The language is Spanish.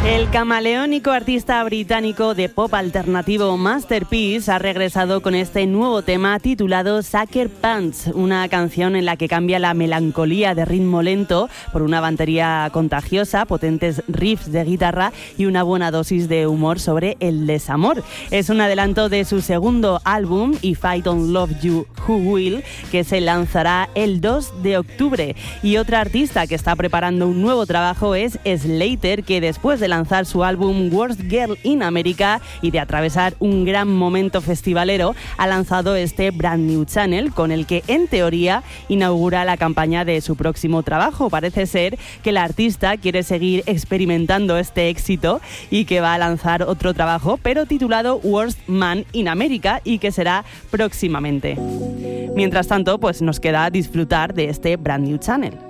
El camaleónico artista británico de pop alternativo Masterpiece ha regresado con este nuevo tema titulado Sucker Punch, una canción en la que cambia la melancolía de ritmo lento por una batería contagiosa, potentes riffs de guitarra y una buena dosis de humor sobre el desamor. Es un adelanto de su segundo álbum, If I Don't Love You, Who Will?, que se lanzará el 2 de octubre. Y otra artista que está preparando un nuevo trabajo es Slater, que después de lanzar su álbum Worst Girl in America y de atravesar un gran momento festivalero, ha lanzado este Brand New Channel, con el que en teoría inaugura la campaña de su próximo trabajo. Parece ser que la artista quiere seguir experimentando este éxito y que va a lanzar otro trabajo, pero titulado Worst Man in America, y que será próximamente. Mientras tanto, pues nos queda disfrutar de este Brand New Channel.